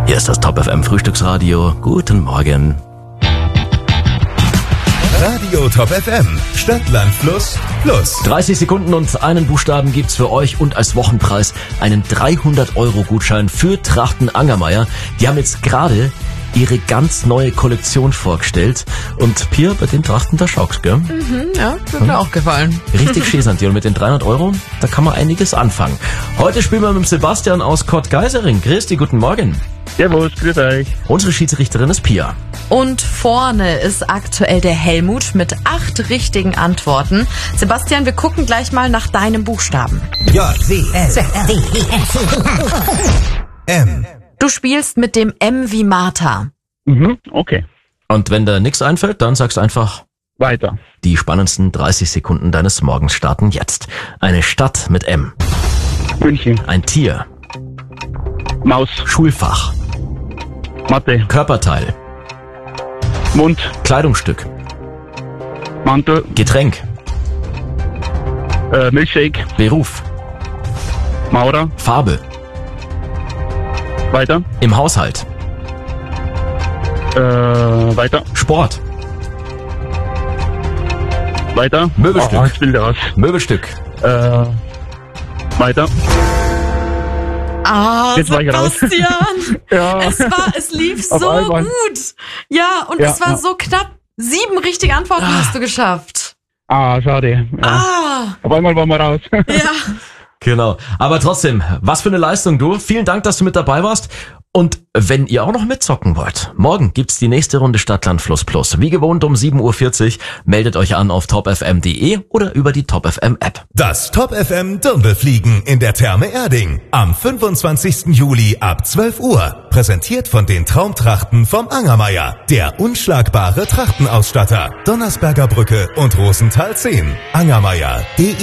Hier ist das Top FM Frühstücksradio. Guten Morgen. Radio Top FM. Stadt, Land, Fluss, Plus. 30 Sekunden und einen Buchstaben gibt's für euch und als Wochenpreis einen 300-Euro-Gutschein für Trachten Angermeier. Die haben jetzt gerade ihre ganz neue Kollektion vorgestellt. Und Pia, bei den Trachten, da schaust, gell? Ja, wird mir auch gefallen. Richtig schön sind die. Und mit den 300 Euro, da kann man einiges anfangen. Heute spielen wir mit Sebastian aus Kottgeisering. Christi, guten Morgen. Servus, grüß euch. Unsere Schiedsrichterin ist Pia. Und vorne ist aktuell der Helmut mit 8 richtigen Antworten. Sebastian, wir gucken gleich mal nach deinem Buchstaben. M. Du spielst mit dem M wie Martha. Okay. Und wenn dir nichts einfällt, dann sagst du einfach, Weiter. die spannendsten 30 Sekunden deines Morgens starten jetzt. Eine Stadt mit M. München. Ein Tier. Maus. Schulfach. Mathe. Körperteil. Mund. Kleidungsstück. Mantel. Getränk. Milchshake. Beruf. Maurer. Farbe. Weiter. Im Haushalt. Weiter. Sport. Weiter. Möbelstück. Jetzt will der raus. Möbelstück. Weiter. Jetzt war ich raus. Sebastian! Ja. Es lief Auf so einmal. gut. Ja, und Ja, es war ja. so knapp. 7 richtige Antworten hast du geschafft. Schade. Ja. Auf einmal waren wir raus. Ja. Genau. Aber trotzdem, was für eine Leistung, du. Vielen Dank, dass du mit dabei warst. Und wenn ihr auch noch mitzocken wollt, morgen gibt's die nächste Runde Stadt, Land, Fluss, Plus. Wie gewohnt um 7.40 Uhr. Meldet euch an auf topfm.de oder über die Top FM App. Das Top FM Dirndlfliegen in der Therme Erding. Am 25. Juli ab 12 Uhr. Präsentiert von den Traumtrachten vom Angermeier. Der unschlagbare Trachtenausstatter. Donnersberger Brücke und Rosenthal 10. Angermeier.de